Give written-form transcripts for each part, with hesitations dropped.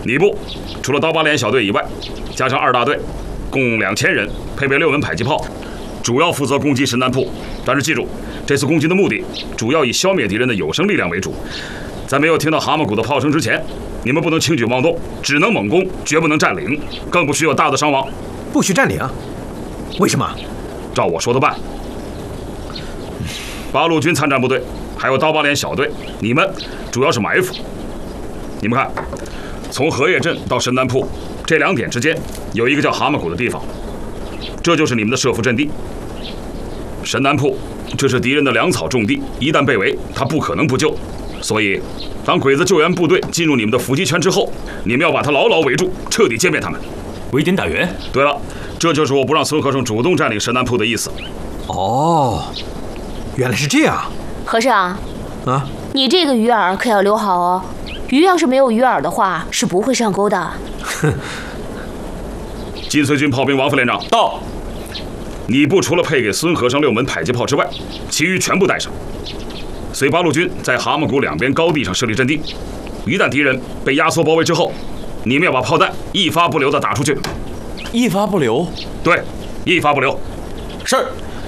你部除了刀疤脸小队以外，加上2大队，共2000人，配备6门迫击炮，主要负责攻击神南铺。但是记住，这次攻击的目的主要以消灭敌人的有生力量为主。在没有听到蛤蟆鼓的炮声之前，你们不能轻举妄动，只能猛攻，绝不能占领，更不许有大的伤亡。 不许占领？为什么？ 照我说的办。8路军参战部队还有刀疤脸小队，你们主要是埋伏。你们看，从荷叶镇到神南铺这2点之间有一个叫蛤蟆谷的地方，这就是你们的设伏阵地。神南铺这是敌人的粮草重地，一旦被围，他不可能不救。所以，当鬼子救援部队进入你们的伏击圈之后，你们要把他牢牢围住，彻底歼灭他们。 围点打援。 对了，这就是我不让孙和胜主动占领神南铺的意思。 哦，原来是这样。 和尚， 啊， 你这个鱼饵可要留好哦。鱼要是没有鱼饵的话，是不会上钩的。 哼。 晋绥军炮兵王副连长到。 你部除了配给孙和尚6门迫击炮之外，其余全部带上。随8路军在蛤蟆谷2边高地上设立阵地，一旦敌人被压缩包围之后，你们要把炮弹一发不留地打出去。 一发不留？ 对，一发不留。 是。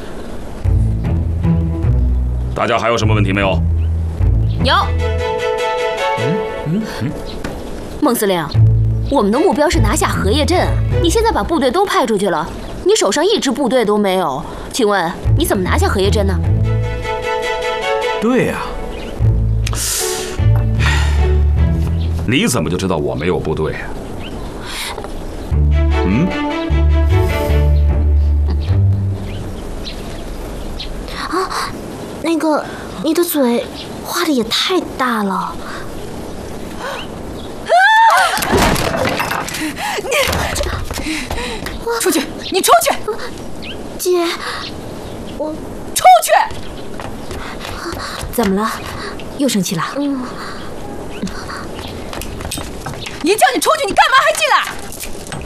大家还有什么问题没有？ 有。孟司令，我们的目标是拿下荷叶镇，你现在把部队都派出去了，你手上1支部队都没有，请问你怎么拿下荷叶镇呢？ 对呀。 你怎么就知道我没有部队啊？ 啊，那个，你的嘴画的也太大了。 出去！你出去！ 姐，我出去！ 怎么了？又生气了？ 一叫你出去，你干嘛还进来？